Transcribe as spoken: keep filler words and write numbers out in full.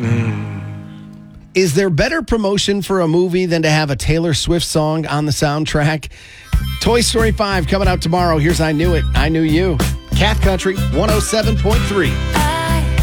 Is there better promotion for a movie than to have a Taylor Swift song on the soundtrack? Toy Story five coming out tomorrow. Here's I Knew It, I Knew You. Cat Country one oh seven point three.